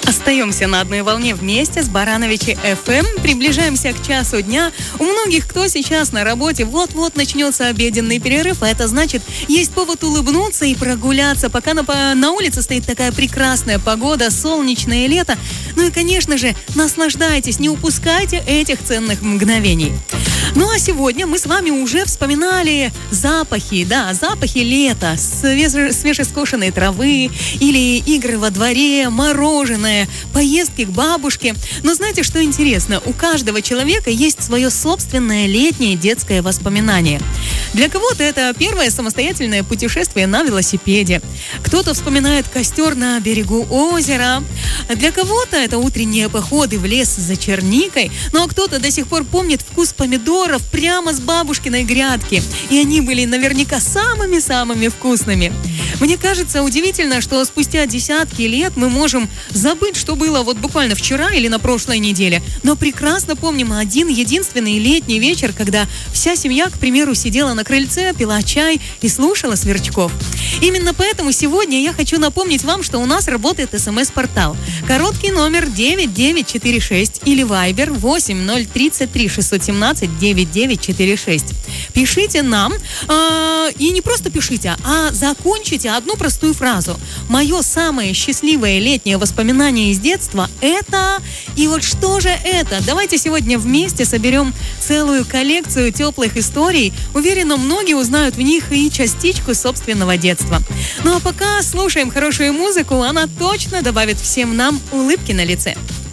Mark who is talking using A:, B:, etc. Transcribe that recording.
A: Остаемся на одной волне вместе с Барановичи ФМ. Приближаемся к часу дня. У многих, кто сейчас на работе, вот-вот начнется обеденный перерыв, а это значит, есть повод улыбнуться и прогуляться, пока на улице стоит такая прекрасная погода, солнечное лето. Ну и, конечно же, наслаждайтесь, не упускайте этих ценных мгновений. Ну а сегодня мы с вами уже вспоминали запахи лета, свежескошенной травы или игры во дворе, мороженое, поездки к бабушке. Но знаете, что интересно? У каждого человека есть свое собственное летнее детское воспоминание. Для кого-то это первое самостоятельное путешествие на велосипеде. Кто-то вспоминает костер на берегу озера. Для кого-то это утренние походы в лес за черникой. Ну а кто-то до сих пор помнит вкус помидоров прямо с бабушкиной грядки. И они были наверняка самыми-самыми вкусными. Мне кажется, удивительно, что спустя десятки лет мы можем забыть, что было вот буквально вчера или на прошлой неделе. Но прекрасно помним один единственный летний вечер, когда вся семья, к примеру, сидела на крыльце, пила чай и слушала сверчков. Именно поэтому сегодня я хочу напомнить вам, что у нас работает СМС-портал. Короткий номер 9946 или Вайбер 8033 617 9946. Пишите нам, и не просто пишите, а закончите одну простую фразу. Мое самое счастливое летнее воспоминание из детства – это… И вот что же это? Давайте сегодня вместе соберем целую коллекцию теплых историй. Уверена, многие узнают в них и частичку собственного детства. Ну а пока слушаем хорошую музыку, она точно добавит всем нам улыбки на лице.